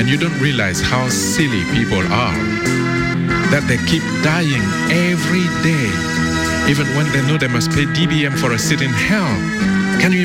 and you don't realize how silly people are, that they keep dying every day, even when they know they must pay DBM for a sit in hell. Can you